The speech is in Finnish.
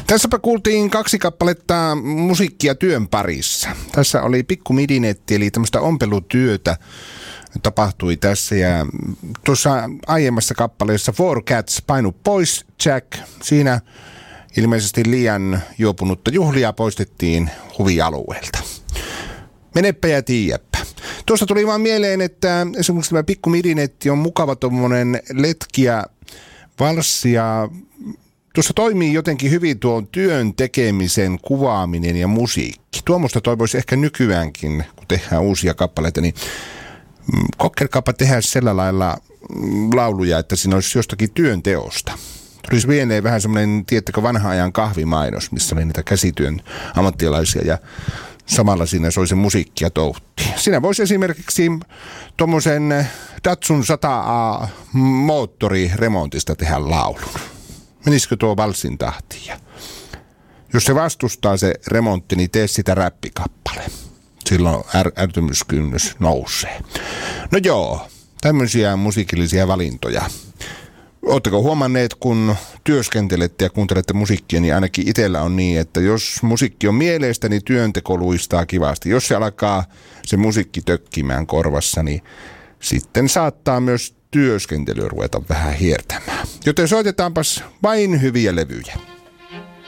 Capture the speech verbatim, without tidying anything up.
Tässäpä kuultiin kaksi kappaletta musiikkia työn parissa. Tässä oli pikku midinetti, eli tämmöistä ompelutyötä tapahtui tässä. Ja tuossa aiemmassa kappaleessa Four Cats painu pois Jack. Siinä ilmeisesti liian juopunutta juhlia poistettiin huvialueelta. Menepä ja tiiäppä. Tuosta tuli vaan mieleen, että esimerkiksi tämä pikku midinetti on mukava tommonen letkiä valssi ja tuossa toimii jotenkin hyvin tuon työn tekemisen kuvaaminen ja musiikki. Tuommoista toivoisi ehkä nykyäänkin, kun tehdään uusia kappaleita, niin kokkelkaapa tehdä sillä lailla lauluja, että siinä olisi jostakin työnteosta. Tulisi vieneen vähän semmoinen, tiedättekö, vanha ajan kahvimainos, missä oli niitä käsityön ammattilaisia ja samalla siinä soi se musiikkia touhti. Siinä voisi esimerkiksi tuommoisen Datsun sata A moottoriremontista tehdä laulun. Menisikö tuo valssin tahtiin? Ja jos se vastustaa se remontti, niin tee sitä räppikappale. Silloin är- ärtymyskynnys nousee. No joo, tämmöisiä musiikillisia valintoja. Oletteko huomanneet, kun työskentelette ja kuuntelette musiikkia, niin ainakin itsellä on niin, että jos musiikki on mieleistä, niin työnteko luistaa kivasti. Jos se alkaa se musiikki tökkimään korvassa, niin sitten saattaa myös työskentely ruveta vähän hiertämään. Joten soitetaanpas vain hyviä levyjä.